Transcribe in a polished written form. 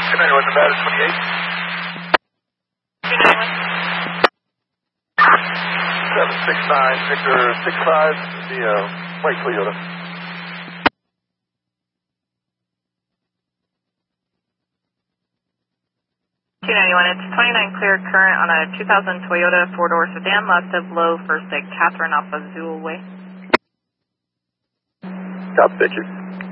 Good night, Nevada 28. 769, Victor 65, the white Toyota. It's 29 clear current on a 2000 Toyota four-door sedan, last of low, first at Catherine off of Zool Way. Copy, thank you.